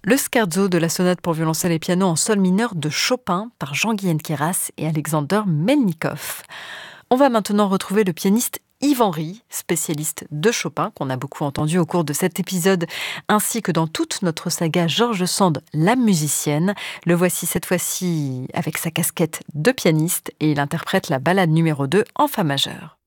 Le scherzo de la sonate pour violoncelle et piano en sol mineur de Chopin par Jean-Guyen Queyras et Alexander Melnikov. On va maintenant retrouver le pianiste Yves Henry, spécialiste de Chopin, qu'on a beaucoup entendu au cours de cet épisode, ainsi que dans toute notre saga George Sand, la musicienne. Le voici cette fois-ci avec sa casquette de pianiste et il interprète la ballade numéro 2 en fa majeur.